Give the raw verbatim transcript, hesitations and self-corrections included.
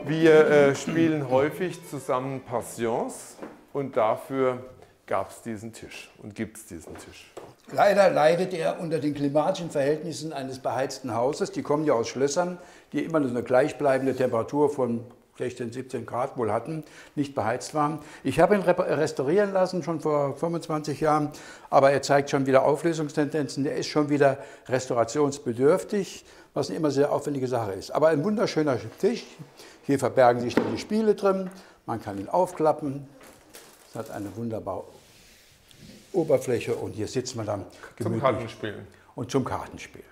Wir äh, spielen häufig zusammen Passions und dafür gab es diesen Tisch und gibt es diesen Tisch. Leider leidet er unter den klimatischen Verhältnissen eines beheizten Hauses. Die kommen ja aus Schlössern, die immer nur eine gleichbleibende Temperatur von sechzehn, siebzehn Grad wohl hatten, nicht beheizt waren. Ich habe ihn restaurieren lassen, schon vor fünfundzwanzig Jahren, aber er zeigt schon wieder Auflösungstendenzen. Er ist schon wieder restaurationsbedürftig, was eine immer sehr aufwendige Sache ist. Aber ein wunderschöner Tisch. Hier verbergen sich dann die Spiele drin. Man kann ihn aufklappen. Es hat eine wunderbare Oberfläche und hier sitzt man dann gemütlich. Zum Kartenspielen. Und zum Kartenspielen.